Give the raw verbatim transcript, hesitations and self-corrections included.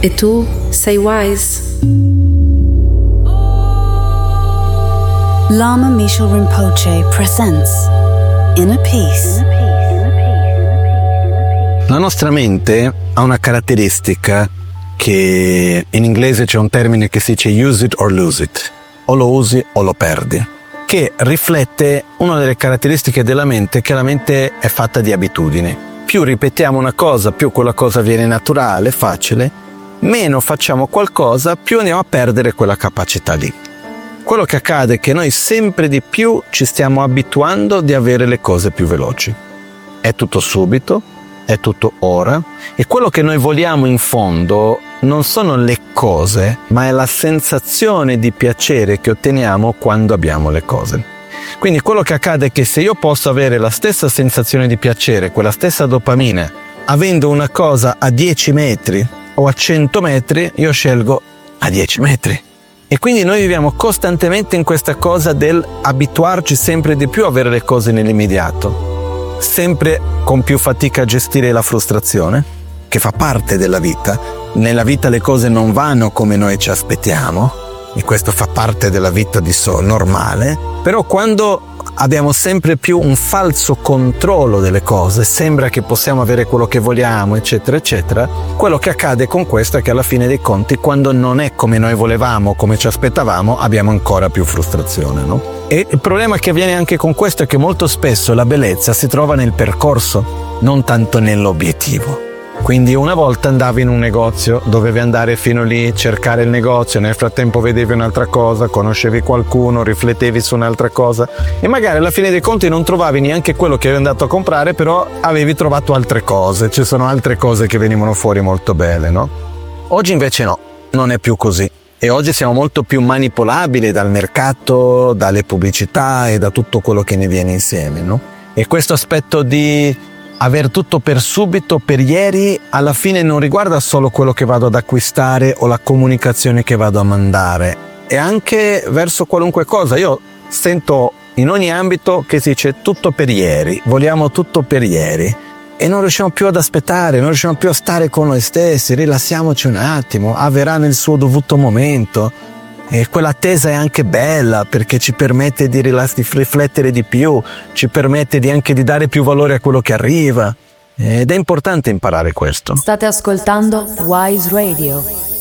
E tu sei wise? Lama Mishal Rinpoche presents Inner Peace. La nostra mente ha una caratteristica che in inglese c'è un termine che si dice use it or lose it, o lo usi o lo perdi, che riflette una delle caratteristiche della mente, che la mente è fatta di abitudini. Più ripetiamo una cosa, più quella cosa viene naturale, facile, meno facciamo qualcosa, più andiamo a perdere quella capacità lì. Quello che accade è che noi sempre di più ci stiamo abituando di avere le cose più veloci. È tutto subito, è tutto ora, e quello che noi vogliamo in fondo non sono le cose, ma è la sensazione di piacere che otteniamo quando abbiamo le cose. Quindi quello che accade è che se io posso avere la stessa sensazione di piacere, quella stessa dopamina, avendo una cosa a dieci metri o a cento metri, io scelgo a dieci metri. E quindi noi viviamo costantemente in questa cosa del abituarci sempre di più a avere le cose nell'immediato, sempre con più fatica a gestire la frustrazione, che fa parte della vita. Nella vita le cose non vanno come noi ci aspettiamo, e questo fa parte della vita di so normale, però quando abbiamo sempre più un falso controllo delle cose, sembra che possiamo avere quello che vogliamo, eccetera, eccetera, quello che accade con questo è che alla fine dei conti, quando non è come noi volevamo, come ci aspettavamo, abbiamo ancora più frustrazione, no? E il problema che avviene anche con questo è che molto spesso la bellezza si trova nel percorso, non tanto nell'obiettivo. Quindi una volta andavi in un negozio, dovevi andare fino lì, cercare il negozio, nel frattempo vedevi un'altra cosa, conoscevi qualcuno, riflettevi su un'altra cosa e magari alla fine dei conti non trovavi neanche quello che eri andato a comprare, però avevi trovato altre cose, ci sono altre cose che venivano fuori molto belle, no? Oggi invece no, non è più così, e oggi siamo molto più manipolabili dal mercato, dalle pubblicità e da tutto quello che ne viene insieme, no? E questo aspetto di aver tutto per subito, per ieri, alla fine non riguarda solo quello che vado ad acquistare o la comunicazione che vado a mandare, e anche verso qualunque cosa. Io sento in ogni ambito che si dice tutto per ieri, vogliamo tutto per ieri e non riusciamo più ad aspettare, non riusciamo più a stare con noi stessi, rilassiamoci un attimo, avverrà nel suo dovuto momento. E quell'attesa è anche bella perché ci permette di riflettere di più, ci permette di anche di dare più valore a quello che arriva, ed è importante imparare questo. State ascoltando Wise Radio.